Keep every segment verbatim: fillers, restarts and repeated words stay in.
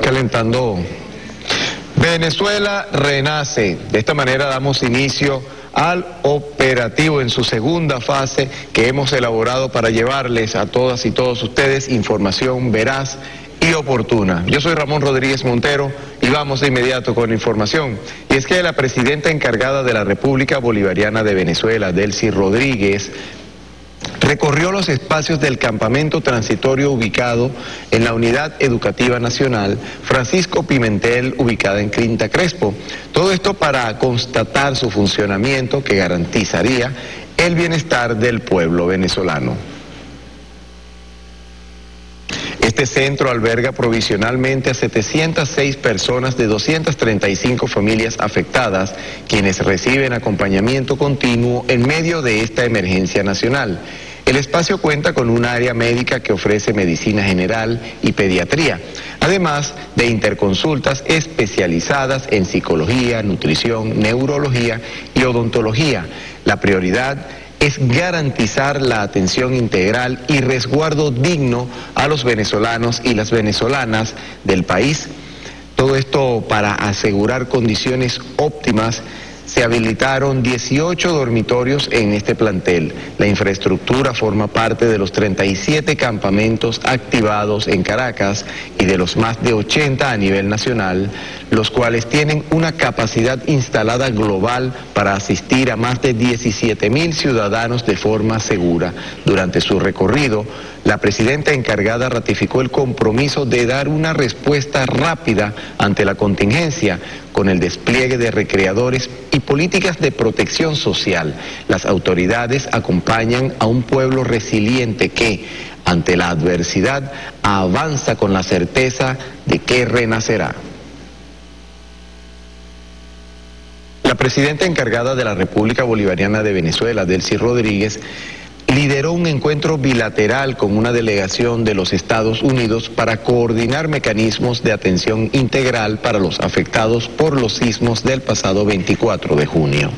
calentando. Venezuela renace. De esta manera damos inicio al operativo en su segunda fase que hemos elaborado para llevarles a todas y todos ustedes información veraz y oportuna. Yo soy Ramón Rodríguez Montero y vamos de inmediato con la información. Y es que la presidenta encargada de la República Bolivariana de Venezuela, Delcy Rodríguez, recorrió los espacios del campamento transitorio ubicado en la Unidad Educativa Nacional Francisco Pimentel, ubicada en Quinta Crespo. Todo esto para constatar su funcionamiento que garantizaría el bienestar del pueblo venezolano. Este centro alberga provisionalmente a setecientas seis personas de doscientas treinta y cinco familias afectadas, quienes reciben acompañamiento continuo en medio de esta emergencia nacional. El espacio cuenta con un área médica que ofrece medicina general y pediatría, además de interconsultas especializadas en psicología, nutrición, neurología y odontología. La prioridad es garantizar la atención integral y resguardo digno a los venezolanos y las venezolanas del país. Todo esto para asegurar condiciones óptimas. Se habilitaron dieciocho dormitorios en este plantel. La infraestructura forma parte de los treinta y siete campamentos activados en Caracas y de los más de ochenta a nivel nacional, los cuales tienen una capacidad instalada global para asistir a más de diecisiete mil ciudadanos de forma segura. Durante su recorrido, la presidenta encargada ratificó el compromiso de dar una respuesta rápida ante la contingencia con el despliegue de recreadores y políticas de protección social. Las autoridades acompañan a un pueblo resiliente que, ante la adversidad, avanza con la certeza de que renacerá. La presidenta encargada de la República Bolivariana de Venezuela, Delcy Rodríguez, lideró un encuentro bilateral con una delegación de los Estados Unidos para coordinar mecanismos de atención integral para los afectados por los sismos del pasado veinticuatro de junio.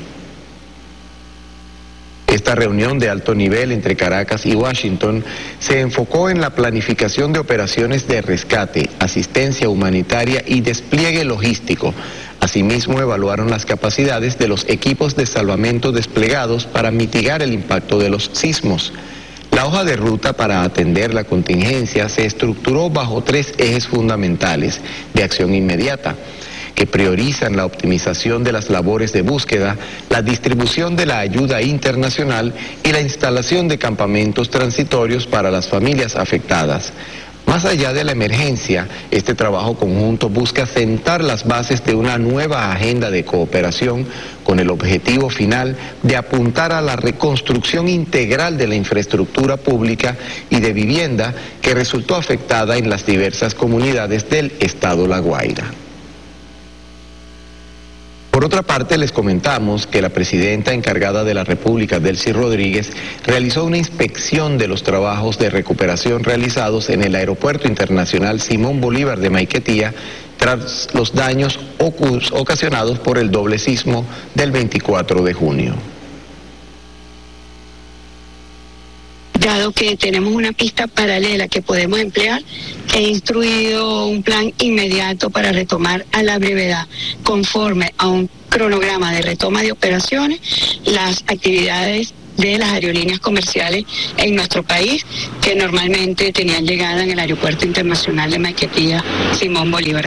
Esta reunión de alto nivel entre Caracas y Washington se enfocó en la planificación de operaciones de rescate, asistencia humanitaria y despliegue logístico. Asimismo, evaluaron las capacidades de los equipos de salvamento desplegados para mitigar el impacto de los sismos. La hoja de ruta para atender la contingencia se estructuró bajo tres ejes fundamentales de acción inmediata, que priorizan la optimización de las labores de búsqueda, la distribución de la ayuda internacional y la instalación de campamentos transitorios para las familias afectadas. Más allá de la emergencia, este trabajo conjunto busca sentar las bases de una nueva agenda de cooperación con el objetivo final de apuntar a la reconstrucción integral de la infraestructura pública y de vivienda que resultó afectada en las diversas comunidades del estado La Guaira. Por otra parte, les comentamos que la presidenta encargada de la República, Delcy Rodríguez, realizó una inspección de los trabajos de recuperación realizados en el Aeropuerto Internacional Simón Bolívar de Maiquetía tras los daños ocasionados por el doble sismo del veinticuatro de junio. Dado que tenemos una pista paralela que podemos emplear, he instruido un plan inmediato para retomar a la brevedad, conforme a un cronograma de retoma de operaciones, las actividades de las aerolíneas comerciales en nuestro país, que normalmente tenían llegada en el Aeropuerto Internacional de Maiquetía Simón Bolívar.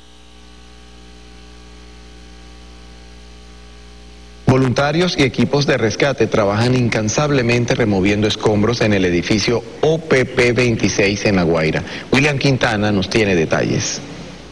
Voluntarios y equipos de rescate trabajan incansablemente removiendo escombros en el edificio O P P veintiséis en La Guaira. William Quintana nos tiene detalles.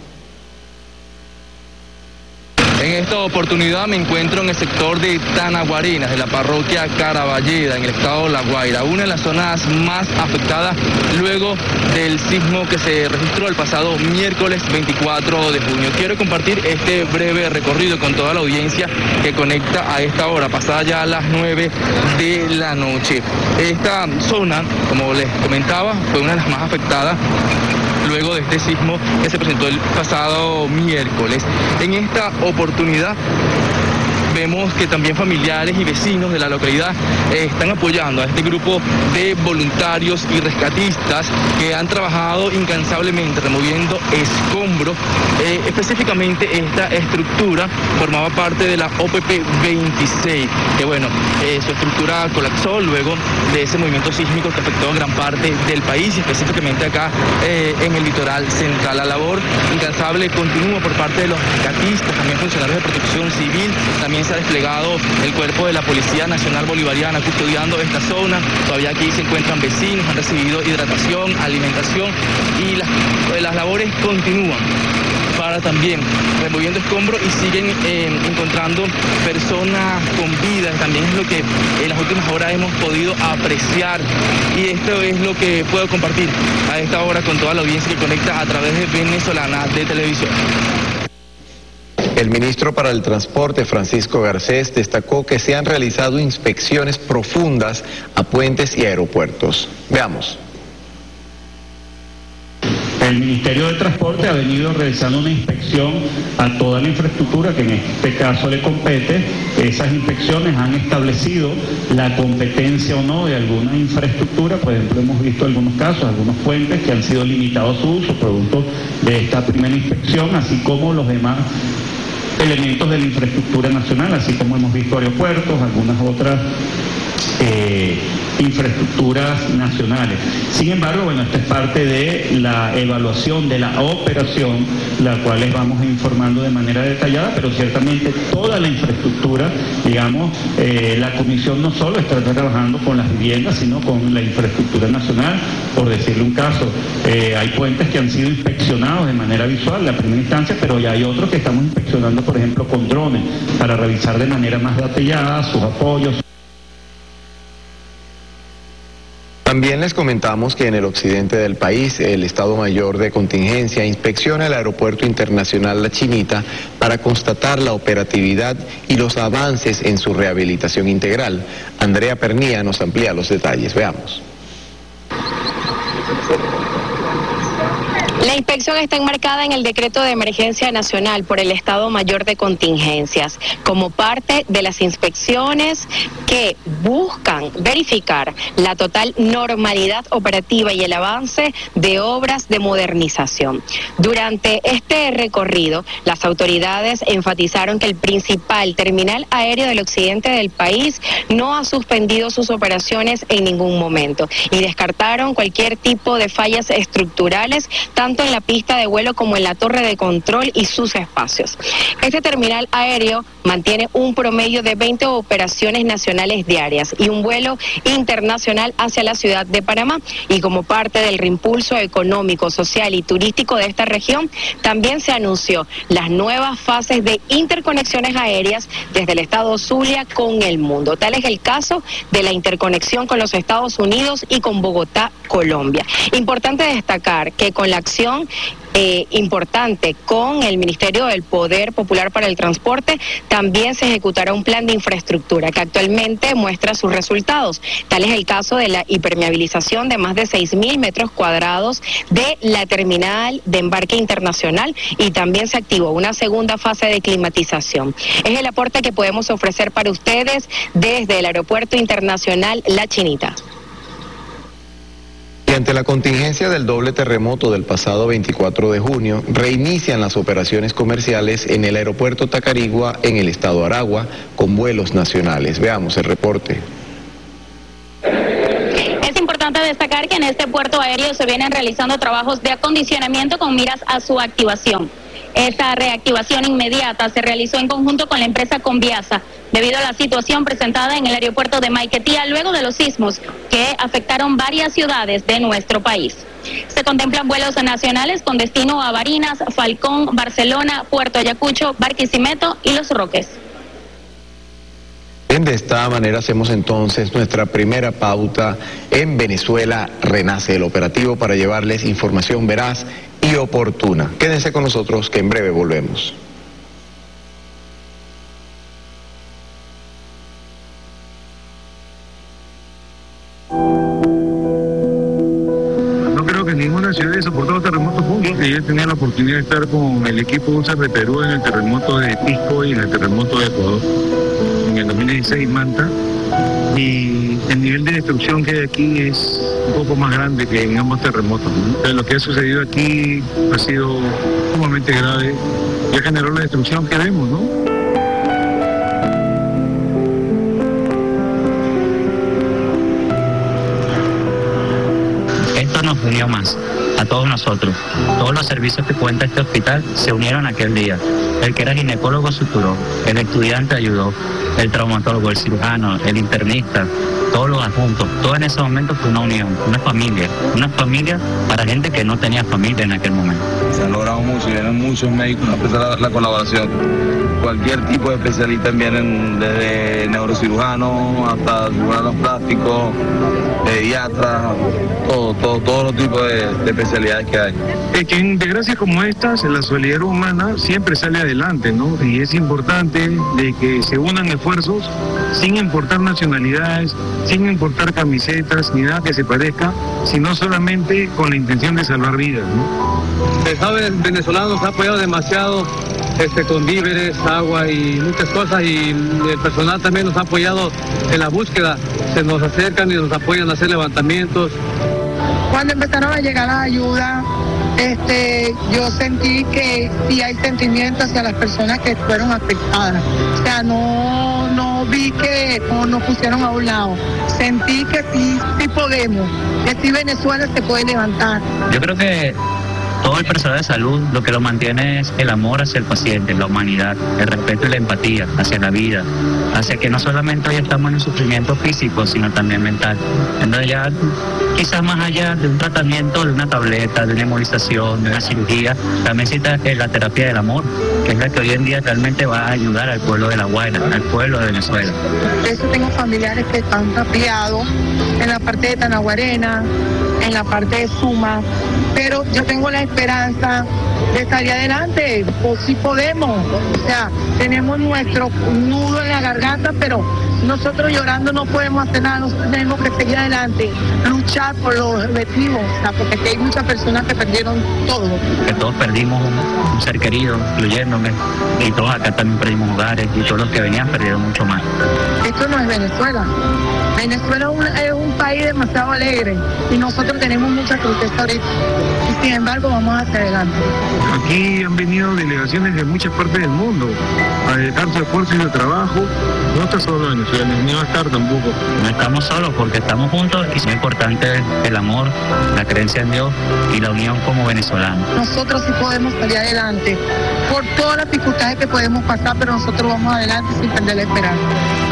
En esta oportunidad me encuentro en el sector de Tanaguarinas, de la parroquia Caraballeda, en el estado de La Guaira, una de las zonas más afectadas luego del sismo que se registró el pasado miércoles veinticuatro de junio. Quiero compartir este breve recorrido con toda la audiencia que conecta a esta hora, pasada ya a las nueve de la noche. Esta zona, como les comentaba, fue una de las más afectadas luego de este sismo que se presentó el pasado miércoles. En esta oportunidad vemos vemos que también familiares y vecinos de la localidad eh, están apoyando a este grupo de voluntarios y rescatistas que han trabajado incansablemente removiendo escombros. Eh, específicamente esta estructura formaba parte de la O P P veintiséis, que bueno, eh, su estructura colapsó luego de ese movimiento sísmico que afectó a gran parte del país y específicamente acá eh, en el litoral central. La labor incansable continúa por parte de los rescatistas, también funcionarios de protección civil. También se ha desplegado el cuerpo de la Policía Nacional Bolivariana custodiando esta zona. Todavía aquí se encuentran vecinos, han recibido hidratación, alimentación y las, las labores continúan para también removiendo escombros y siguen eh, encontrando personas con vida. También es lo que en las últimas horas hemos podido apreciar y esto es lo que puedo compartir a esta hora con toda la audiencia que conecta a través de Venezolana de Televisión. El ministro para el Transporte, Francisco Garcés, destacó que se han realizado inspecciones profundas a puentes y aeropuertos. Veamos. El Ministerio de Transporte ha venido realizando una inspección a toda la infraestructura que en este caso le compete. Esas inspecciones han establecido la competencia o no de alguna infraestructura. Por ejemplo, hemos visto algunos casos, algunos puentes que han sido limitados su uso producto de esta primera inspección, así como los demás elementos de la infraestructura nacional, así como hemos visto aeropuertos, algunas otras eh, infraestructuras nacionales. Sin embargo, bueno, esta es parte de la evaluación de la operación, la cual les vamos informando de manera detallada, pero ciertamente toda la infraestructura, digamos, eh, la comisión no solo está trabajando con las viviendas, sino con la infraestructura nacional. Por decirle un caso, eh, hay puentes que han sido inspeccionados de manera visual, la primera instancia, pero ya hay otros que estamos inspeccionando, por ejemplo, con drones, para revisar de manera más detallada sus apoyos. También les comentamos que en el occidente del país, el Estado Mayor de Contingencia inspecciona el Aeropuerto Internacional La Chinita para constatar la operatividad y los avances en su rehabilitación integral. Andrea Pernía nos amplía los detalles. Veamos. La inspección está enmarcada en el decreto de emergencia nacional por el Estado Mayor de Contingencias, como parte de las inspecciones que buscan verificar la total normalidad operativa y el avance de obras de modernización. Durante este recorrido, las autoridades enfatizaron que el principal terminal aéreo del occidente del país no ha suspendido sus operaciones en ningún momento y descartaron cualquier tipo de fallas estructurales, tanto en la pista de vuelo como en la torre de control y sus espacios. Este terminal aéreo mantiene un promedio de veinte operaciones nacionales diarias y un vuelo internacional hacia la ciudad de Panamá, y como parte del reimpulso económico, social y turístico de esta región, también se anunció las nuevas fases de interconexiones aéreas desde el estado Zulia con el mundo. Tal es el caso de la interconexión con los Estados Unidos y con Bogotá, Colombia. Importante destacar que con la acción Eh, importante con el Ministerio del Poder Popular para el Transporte, también se ejecutará un plan de infraestructura que actualmente muestra sus resultados. Tal es el caso de la hipermeabilización de más de seis mil metros cuadrados de la terminal de embarque internacional, y también se activó una segunda fase de climatización. Es el aporte que podemos ofrecer para ustedes desde el Aeropuerto Internacional La Chinita. Y ante la contingencia del doble terremoto del pasado veinticuatro de junio, reinician las operaciones comerciales en el aeropuerto Tacarigua, en el estado Aragua, con vuelos nacionales. Veamos el reporte. Es importante destacar que en este puerto aéreo se vienen realizando trabajos de acondicionamiento con miras a su activación. Esta reactivación inmediata se realizó en conjunto con la empresa Conviasa, debido a la situación presentada en el aeropuerto de Maiquetía luego de los sismos que afectaron varias ciudades de nuestro país. Se contemplan vuelos nacionales con destino a Barinas, Falcón, Barcelona, Puerto Ayacucho, Barquisimeto y Los Roques. De esta manera hacemos entonces nuestra primera pauta. En Venezuela renace el operativo para llevarles información veraz y oportuna. Quédense con nosotros que en breve volvemos. No creo que ninguna ciudad haya soportado terremotos juntos. Yo tenía la oportunidad de estar con el equipo U S A R de Perú en el terremoto de Pisco y en el terremoto de Ecuador. en el dos mil dieciséis Manta, y el nivel de destrucción que hay aquí es un poco más grande que en ambos terremotos, ¿no? Lo que ha sucedido aquí ha sido sumamente grave y ha generado la destrucción que vemos, ¿no? Esto nos unió más, a todos nosotros. Todos los servicios que cuenta este hospital se unieron aquel día. El que era ginecólogo suturó, el estudiante ayudó, el traumatólogo, el cirujano, el internista, todos los adjuntos. Todo en ese momento fue una unión, una familia. Una familia para gente que no tenía familia en aquel momento. Se han logrado mucho, vienen muchos médicos a pesar de la, la colaboración. Cualquier tipo de especialistas vienen, desde neurocirujanos hasta cirujanos plásticos, pediatras, todo, todo, todos los tipos de, de especialidades que hay. Es que en desgracias como estas, la solidaridad humana siempre sale adelante, ¿no? Y es importante de que se unan esfuerzos sin importar nacionalidades, sin importar camisetas ni nada que se parezca, sino solamente con la intención de salvar vidas, ¿no? El Estado venezolano nos ha apoyado demasiado este, con víveres, agua y muchas cosas, y el personal también nos ha apoyado en la búsqueda. Se nos acercan y nos apoyan a hacer levantamientos. Cuando empezaron a llegar las ayudas, este, yo sentí que sí hay sentimiento hacia las personas que fueron afectadas. O sea, no, no vi que no, nos pusieron a un lado. Sentí que sí, sí podemos, que sí Venezuela se puede levantar. Yo creo que todo el personal de salud lo que lo mantiene es el amor hacia el paciente, la humanidad, el respeto y la empatía hacia la vida, hacia que no solamente hoy estamos en un sufrimiento físico, sino también mental. Entonces ya quizás más allá de un tratamiento, de una tableta, de una inmunización, de una cirugía, también necesita la terapia del amor, que es la que hoy en día realmente va a ayudar al pueblo de La Guaira, al pueblo de Venezuela. Por eso tengo familiares que están tapiados en la parte de Tanaguarena, en la parte de Suma, pero yo tengo la esperanza de salir adelante, pues sí podemos, o sea, tenemos nuestro nudo en la garganta, pero nosotros llorando no podemos hacer nada, nosotros tenemos que seguir adelante, luchar por los objetivos, o sea, porque aquí hay muchas personas que perdieron todo. Que todos perdimos un, un ser querido, incluyéndome, y todos acá también perdimos hogares, y todos los que venían perdieron mucho más. Esto no es Venezuela. Venezuela es un, es un país demasiado alegre y nosotros tenemos mucha tristeza ahorita y sin embargo vamos hacia adelante. Aquí han venido delegaciones de muchas partes del mundo a dedicar su esfuerzo y su trabajo. No está solo Venezuela, ni va a estar tampoco. No estamos solos porque estamos juntos y es importante el amor, la creencia en Dios y la unión como venezolanos. Nosotros sí podemos salir adelante por todas las dificultades que podemos pasar, pero nosotros vamos adelante sin perder la esperanza.